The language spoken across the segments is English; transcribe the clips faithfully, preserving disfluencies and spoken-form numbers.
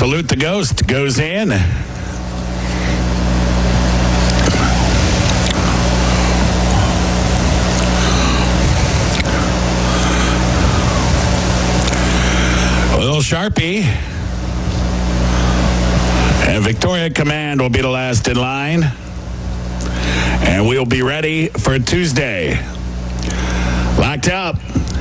Salute the Ghost goes in. Little Sharpie. And Victoria Command will be the last in line. And we'll be ready for Tuesday. Locked up.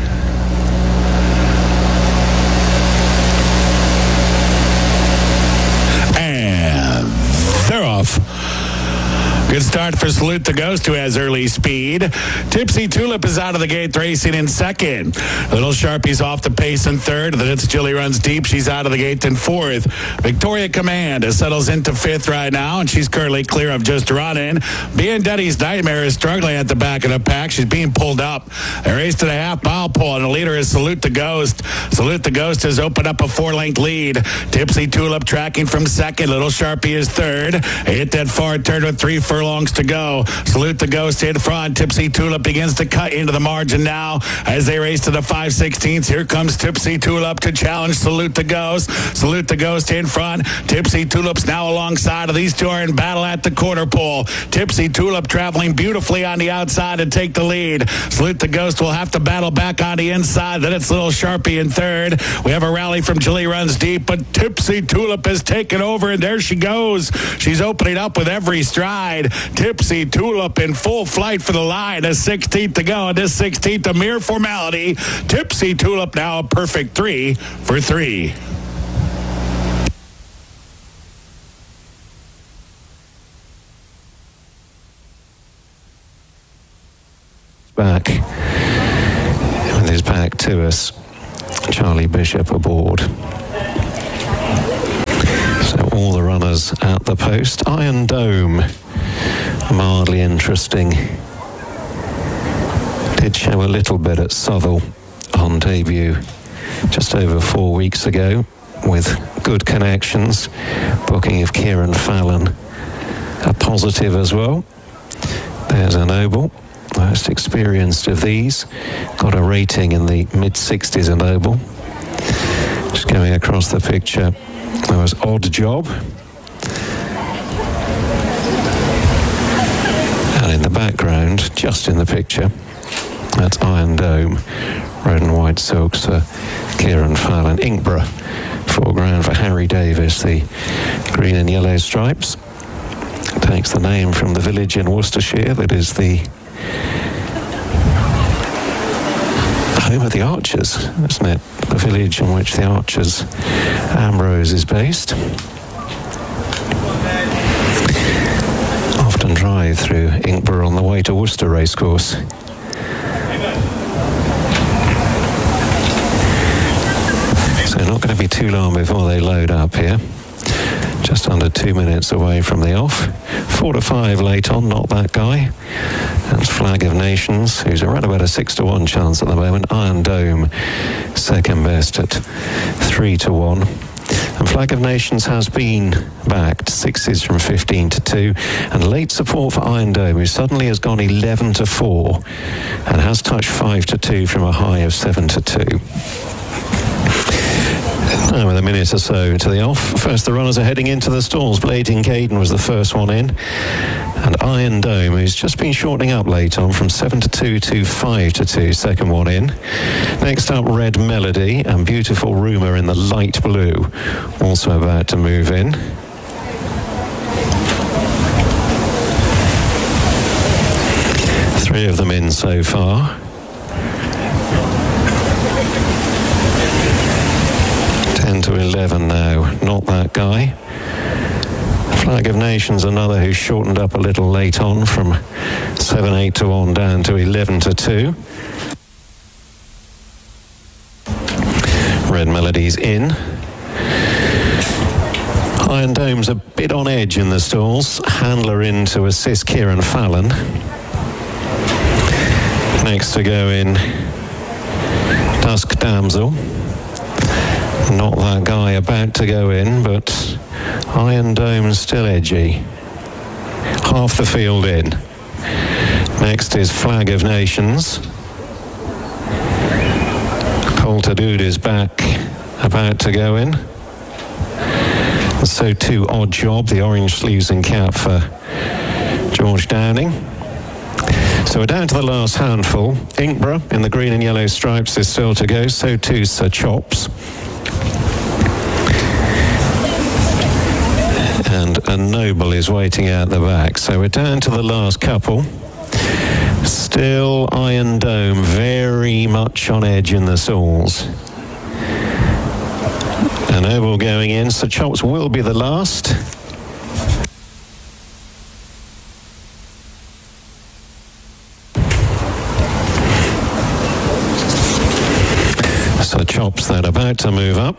And they're off. Good start for Salute the Ghost, who has early speed. Tipsy Tulip is out of the gate racing in second. Little Sharpie's off the pace in third. Then it's Jilly Runs Deep. She's out of the gate in fourth. Victoria Command settles into fifth right now, and she's currently clear of Just Running. Biandetti's Nightmare is struggling at the back of the pack. She's being pulled up. They race to the half-mile pole, and the leader is Salute the Ghost. Salute the Ghost has opened up a four-length lead. Tipsy Tulip tracking from second. Little Sharpie is third. Hit that far turn with three furlongs to go. Salute the Ghost in front. Tipsy Tulip begins to cut into the margin now as they race to the five sixteenths. Here comes Tipsy Tulip to challenge Salute the Ghost. Salute the Ghost in front. Tipsy Tulip's now alongside of these two are in battle at the quarter pole. Tipsy Tulip traveling beautifully on the outside to take the lead. Salute the Ghost will have to battle back on the inside. Then it's Little Sharpie in third. We have a rally from Jilly Runs Deep, but Tipsy Tulip has taken over, and there she goes. She's opening up with every stride. Tipsy Tulip in full flight for the line. A sixteenth to go. And this sixteenth, a mere formality. Tipsy Tulip now a perfect three for three. Back with his back to us. Charlie Bishop aboard. So all the runners at the post. Iron Dome, mildly interesting. Did show a little bit at Southwell on debut just over four weeks ago with good connections. Booking of Kieran Fallon, a positive as well. There's a Noble, most experienced of these. Got a rating in the mid sixties a Noble. Just going across the picture, there was Odd Job. And in the background, just in the picture, that's Iron Dome. Red and white silks for Kieran Fallon. Inkborough, foreground for Harry Davis. The green and yellow stripes takes the name from the village in Worcestershire that is the home of the Archers, isn't it? The village in which the Archers Ambrose is based. Often drive through Inkborough on the way to Worcester Racecourse. So not going to be too long before they load up here. Just under two minutes away from the off. Four to five late on, not that guy. That's Flag of Nations, who's around about a six to one chance at the moment. Iron Dome, second best at three to one. And Flag of Nations has been backed, sixes from fifteen to two. And late support for Iron Dome, who suddenly has gone eleven to four and has touched five to two from a high of seven to two. Now with a minute or so to the off. First, the runners are heading into the stalls. Blading Caden was the first one in. And Iron Dome, who's just been shortening up late on from seven to two to five to two, second one in. Next up, Red Melody and Beautiful Rumour in the light blue, also about to move in. Three of them in so far. ten to eleven now, not that guy. Flag of Nations, another who shortened up a little late on from seven eight to one down to eleven to two. Red Melody's in. Iron Dome's a bit on edge in the stalls. Handler in to assist Kieran Fallon. Next to go in, Dusk Damsel. Not that guy about to go in, but Iron Dome's still edgy. Half the field in. Next is Flag of Nations. Colter Dude is back, about to go in. So too Odd Job, the orange sleeves and cap for George Downing. So we're down to the last handful. Inkborough in the green and yellow stripes is still to go. So too Sir Chops. And a Noble is waiting out the back. So we're down to the last couple. Still Iron Dome very much on edge in the stalls. A Noble going in. Sir Chops will be the last. Sir Chops then about to move up.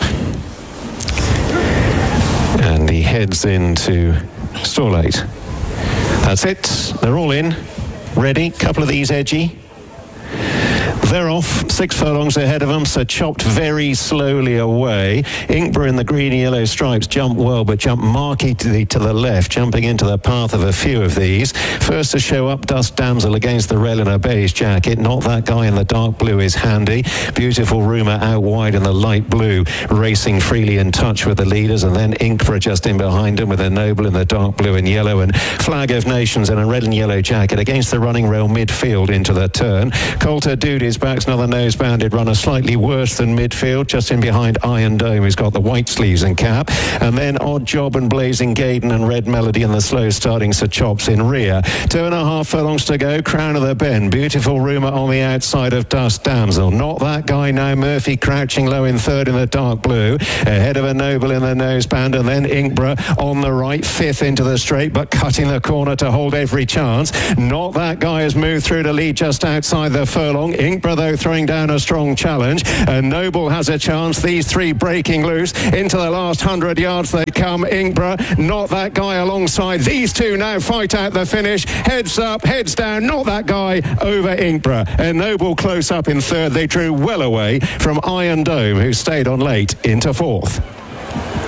And he heads into stall eight. That's it. They're all in. Ready. Couple of these edgy. They're off, six furlongs ahead of them, so chopped very slowly away. Inkborough in the green and yellow stripes jumped well, but jumped markedly to the left, jumping into the path of a few of these. First to show up, Dust Damsel against the rail in a beige jacket. Not That Guy in the dark blue is handy. Beautiful Rumour out wide in the light blue, racing freely in touch with the leaders, and then Inkborough just in behind him with a Noble in the dark blue and yellow, and Flag of Nations in a red and yellow jacket against the running rail midfield into the turn. Coulter Duty's back's another nose-banded runner, slightly worse than midfield, just in behind Iron Dome, who's got the white sleeves and cap. And then Odd Job and Blazing Gaydon and Red Melody and the slow starting Sir Chops in rear. Two and a half furlongs to go, Crown of the Bend. Beautiful Rumour on the outside of Dust Damsel. Not That Guy now, Murphy crouching low in third in the dark blue, ahead of a Noble in the noseband, and then Inkborough on the right, fifth into the straight, but cutting the corner to hold every chance. Not That Guy has moved through to lead just outside the furlong. Inkborough, though, throwing down a strong challenge, and Noble has a chance. These three breaking loose into the last hundred yards they come. Inkborough, Not That Guy alongside these two now fight out the finish. Heads up, heads down, Not That Guy over Inkborough, and Noble close up in third. They drew well away from Iron Dome, who stayed on late into fourth.